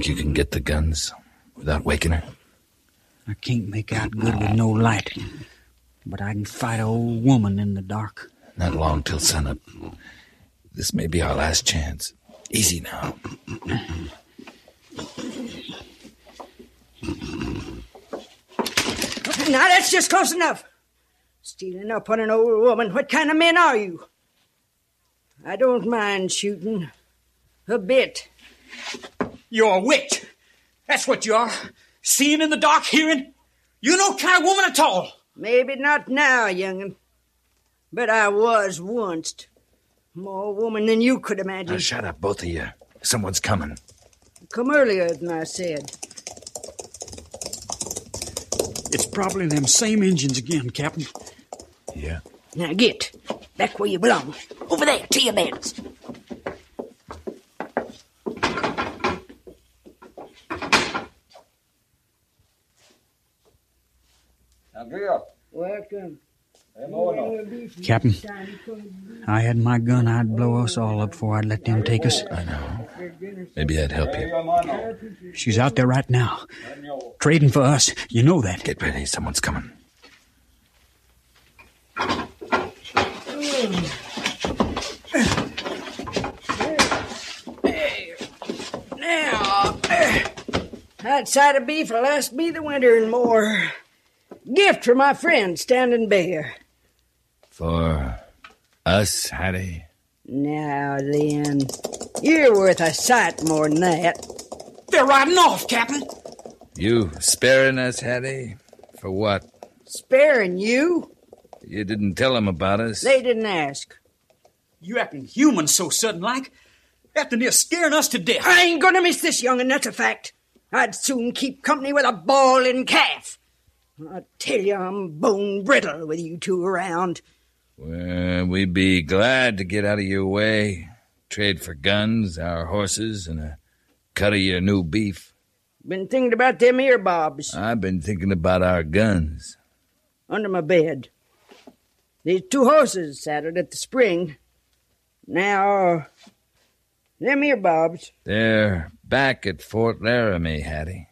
think you can get the guns without waking her? I can't make out good with no light, but I can fight an old woman in the dark. Not long till sunup. This may be our last chance. Easy now. Now that's just close enough. Stealing up on an old woman. What kind of men are you? I don't mind shooting. A bit. You're a witch. That's what you are. Seeing in the dark, hearing. You're no kind of woman at all. Maybe not now, young'un. But I was once. More woman than you could imagine. Now shut up, both of you. Someone's coming. Come earlier than I said. It's probably them same engines again, Captain. Yeah. Now get. Back where you belong. Over there, to your beds. Welcome. Captain, I had my gun, I'd blow us all up before I'd let them take us. I know. Maybe I'd help you. She's out there right now, trading for us. You know that. Get ready. Someone's coming. Now, that side of beef will last me the winter and more. Gift for my friend, Standing Bear. For us, Hattie? Now then, you're worth a sight more than that. They're riding off, Captain. You sparing us, Hattie? For what? Sparing you? You didn't tell them about us. They didn't ask. You acting human so sudden-like. After near scaring us to death. I ain't gonna miss this, young'un, that's a fact. I'd soon keep company with a bawling calf. I tell you, I'm bone brittle with you two around. Well, we'd be glad to get out of your way. Trade for guns, our horses, and a cut of your new beef. Been thinking about them ear bobs. I've been thinking about our guns. Under my bed. These two horses saddled at the spring. Now, them ear bobs. They're back at Fort Laramie, Hattie.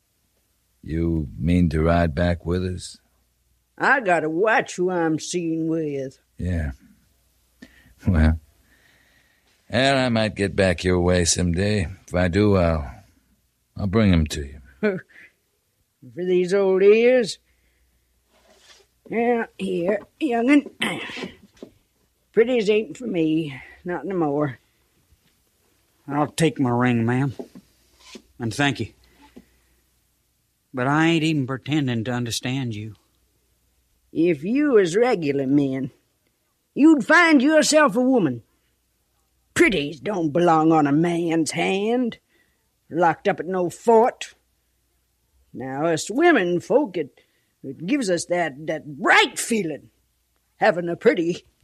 You mean to ride back with us? I gotta watch who I'm seen with. Yeah. Well, and I might get back your way someday. If I do, I'll bring them to you. For these old ears? Yeah, here, young'un. Pretties ain't for me, not no more. I'll take my ring, ma'am. And thank you. But I ain't even pretending to understand you. If you was regular men, you'd find yourself a woman. Pretties don't belong on a man's hand, locked up at no fort. Now, us women folk, it gives us that bright feeling, having a pretty.